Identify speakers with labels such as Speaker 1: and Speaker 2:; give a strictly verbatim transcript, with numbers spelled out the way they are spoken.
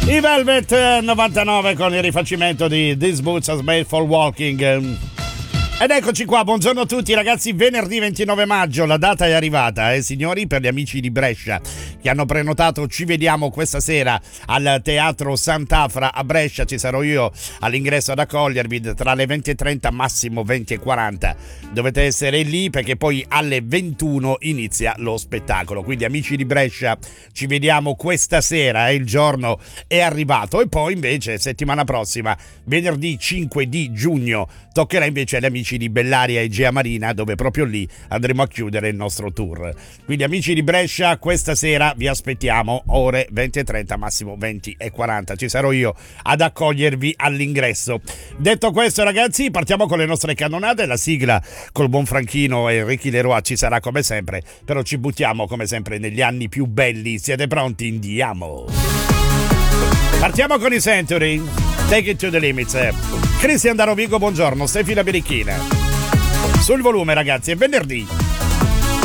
Speaker 1: I Velvet novantanove con il rifacimento di These Boots Are Made for Walking. Ed eccoci qua, buongiorno a tutti ragazzi, venerdì ventinove maggio, la data è arrivata, eh signori, per gli amici di Brescia che hanno prenotato, ci vediamo questa sera al Teatro Sant'Afra a Brescia, ci sarò io all'ingresso ad accogliervi tra le venti e trenta, massimo venti e quaranta, dovete essere lì perché poi alle ventuno inizia lo spettacolo, quindi amici di Brescia ci vediamo questa sera, eh, il giorno è arrivato e poi invece settimana prossima, venerdì cinque di giugno, toccherà invece agli amici di Bellaria e Gea Marina, dove proprio lì andremo a chiudere il nostro tour. Quindi amici di Brescia, questa sera vi aspettiamo, ore venti e trenta, massimo venti e quaranta, ci sarò io ad accogliervi all'ingresso. Detto questo ragazzi, partiamo con le nostre cannonate, la sigla col buon Franchino e Ricky Leroy ci sarà come sempre, però ci buttiamo come sempre negli anni più belli. Siete pronti? Andiamo! Partiamo con i Century, Take It to the Limits. Cristian da Rovigo, buongiorno, Stefi la Birichina. Sul volume ragazzi, è venerdì.